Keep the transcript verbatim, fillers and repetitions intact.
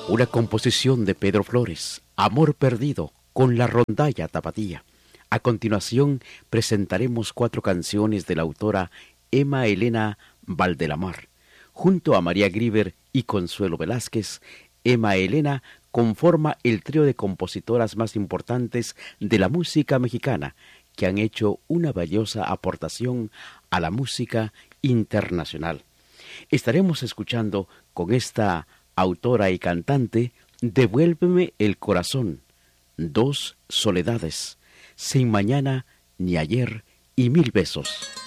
Una composición de Pedro Flores, Amor Perdido, con la rondalla tapatía. A continuación presentaremos cuatro canciones de la autora Emma Elena Valdelamar. Junto a María Grieber y Consuelo Velázquez, Emma Elena conforma el trío de compositoras más importantes de la música mexicana, que han hecho una valiosa aportación a la música internacional. Estaremos escuchando con esta autora y cantante Devuélveme el corazón, Dos soledades, Sin mañana ni ayer y Mil besos.